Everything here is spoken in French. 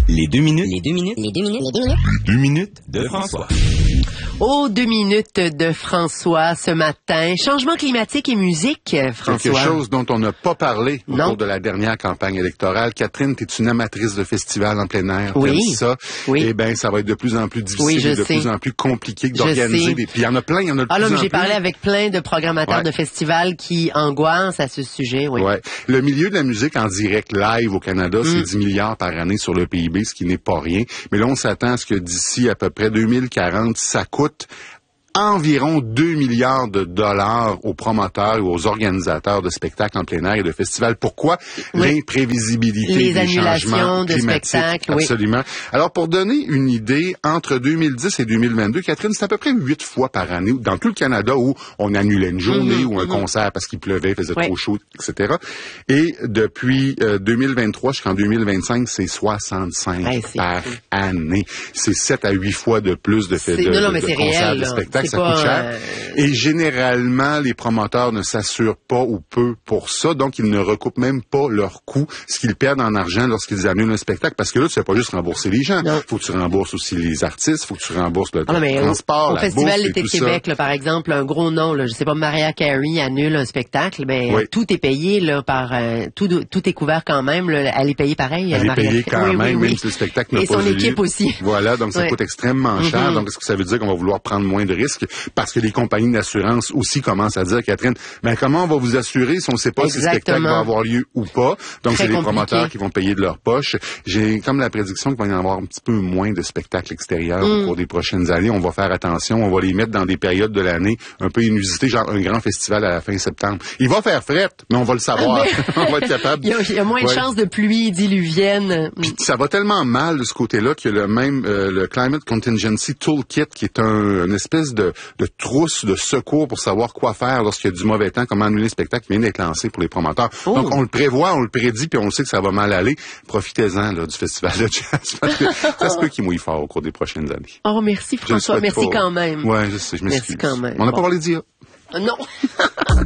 Les 2 minutes. Les 2 minutes. Les 2 minutes. Les 2 minutes. 2 minutes de François. Oh, 2 minutes de François ce matin. Changement climatique et musique, François. Quelque chose dont on n'a pas parlé au Non. cours de la dernière campagne électorale. Catherine, tu es une amatrice de festivals en plein air. Oui. T'aimes ça? Oui. Eh bien, ça va être de plus en plus difficile Oui, je et de sais. plus en plus compliqué Je d'organiser. sais. Puis il y en a plein, il y en a de Ah là, plus mais en j'ai plus. parlé avec plein de programmateurs Ouais. de festivals qui angoissent à ce sujet, oui. Ouais. Le milieu de la musique en direct live au Canada, c'est 10 milliards par année sur le PIB, ce qui n'est pas rien. Mais là, on s'attend à ce que d'ici à peu près 2040, ça coûte environ 2 milliards de dollars aux promoteurs ou aux organisateurs de spectacles en plein air et de festivals. Pourquoi? Oui. L'imprévisibilité Les des annulations changements de climatiques. spectacles, oui. Absolument. Alors, pour donner une idée, entre 2010 et 2022, Catherine, c'est à peu près 8 fois par année dans tout le Canada où on annulait une journée ou un concert parce qu'il pleuvait, faisait Oui. trop chaud, etc. Et depuis 2023 jusqu'en 2025, c'est 65 Hey, c'est par fou. année. C'est 7 à 8 fois de plus de C'est- non, mais c'est concerts, réel, de là. spectacles. C'est Ça pas, coûte cher. Et généralement, les promoteurs ne s'assurent pas ou peu pour ça, donc ils ne recoupent même pas leurs coûts, ce qu'ils perdent en argent lorsqu'ils annulent un spectacle. Parce que là, tu fais pas juste rembourser les gens. Non. Faut que tu rembourses aussi les artistes, faut que tu rembourses le Ah non, mais transport, au la Festival bourse et d'été de tout ça. Québec, là, par exemple, un gros nom, là, je sais pas, Mariah Carey annule un spectacle, ben Oui. tout est payé là par tout est couvert quand même. Là, elle est payée pareil. Elle est Mariah payée Carey. quand Oui, même, oui, même si le spectacle n'a Et pas son eu lieu. équipe aussi. Voilà, donc ça Ouais. coûte extrêmement cher. Mhm. Donc, est-ce que ça veut dire qu'on va vouloir prendre moins de risques? Parce que les compagnies d'assurance aussi commencent à dire, Catherine, ben comment on va vous assurer si on ne sait pas si le spectacle Exactement. va avoir lieu ou pas? Donc, Très c'est les compliqué. promoteurs qui vont payer de leur poche. J'ai comme la prédiction qu'il va y en avoir un petit peu moins de spectacles extérieurs au cours des prochaines années. On va faire attention. On va les mettre dans des périodes de l'année un peu inusitées, genre un grand festival à la fin septembre. Il va faire fret, mais on va le savoir. On va être capable. Il y a moins de Ouais. chances de pluie diluvienne. Puis ça va tellement mal de ce côté-là que le Climate Contingency Toolkit, qui est une espèce de trousse de secours pour savoir quoi faire lorsqu'il y a du mauvais temps, comment annuler le spectacle, vient d'être lancé pour les promoteurs. Oh. Donc on le prévoit, on le prédit, puis on sait que ça va mal aller. Profitez-en là, du festival de jazz, parce que ça se peut qu'il mouille fort au cours des prochaines années. Oh, merci Je le François, souhaite merci pas. quand même. Ouais, je sais, je m'excuse. Merci quand même. On n'a Bon. pas parlé d'IA. Non.